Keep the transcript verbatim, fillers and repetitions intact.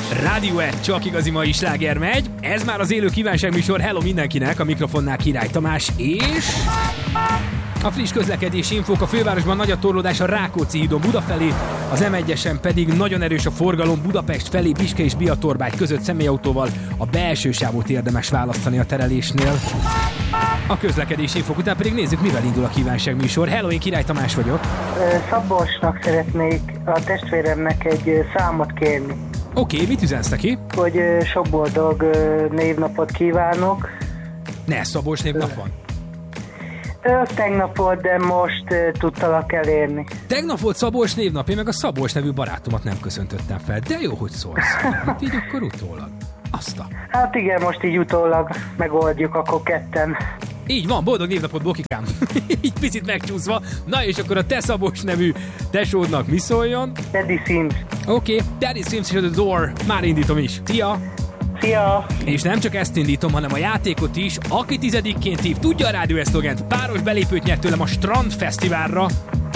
Rádió egy, csak igazi mai sláger megy. Ez már az élő kívánságműsor. Hello mindenkinek, a mikrofonnál Király Tamás és... A friss közlekedési infók: a fővárosban nagy a torlódás a Rákóczi hídon Buda felé, az em egyesen pedig nagyon erős a forgalom Budapest felé Piske és Biatorbágy között személyautóval. A belső sávot érdemes választani a terelésnél. A közlekedési infók után pedig nézzük, mivel indul a kívánságműsor. Hello, én Király Tamás vagyok. Szabolcsnak szeretnék a testvéremnek egy számot kérni. Oké, okay, mit üzensz neki? Hogy sok boldog névnapot kívánok. Ne, Szabolcs névnap van? Az tegnap volt, de most uh, tudtalak elérni. Tegnap volt Szabolcs névnap, én meg a Szabolcs nevű barátomat nem köszöntöttem fel. De jó, hogy szólsz. Hát így akkor utólag. Azt a... Hát igen, most így utólag megoldjuk akkor ketten. Így van, boldog névnapot, Bokikám. Így picit megcsúszva. Na és akkor a te Szabolcs nevű tesódnak mi szóljon? Daddy Sims. Oké, okay. Daddy Sims és a The Door. Már indítom is. Szia! Szia! És nem csak ezt indítom, hanem a játékot is. Aki tizedikként hív, tudja a rádió szlogent. Páros belépőt nyert tőlem a Strand Fesztiválra.